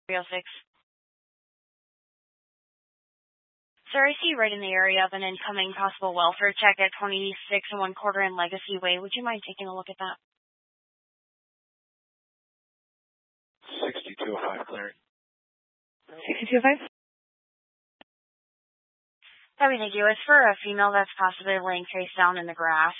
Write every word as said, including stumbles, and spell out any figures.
three oh six. Sir, I see right in the area of an incoming possible welfare check at twenty-six and one quarter in Legacy Way. Would you mind taking a look at that? sixty-two oh five, clearing. sixty-two oh five? That'd be thank you. It's for a female that's possibly laying face down in the grass.